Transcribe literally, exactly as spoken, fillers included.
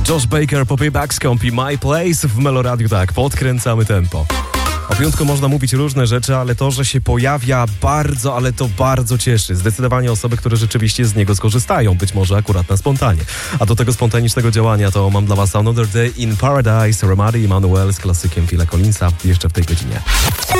Josh Baker, Poppy Baxcomb i My Place w Meloradiu. Tak, podkręcamy tempo. O piątku można mówić różne rzeczy, ale to, że się pojawia bardzo, ale to bardzo cieszy. Zdecydowanie osoby, które rzeczywiście z niego skorzystają, być może akurat na spontanie. A do tego spontanicznego działania to mam dla was Another Day in Paradise, Romary i Manuel z klasykiem Phila Collinsa jeszcze w tej godzinie.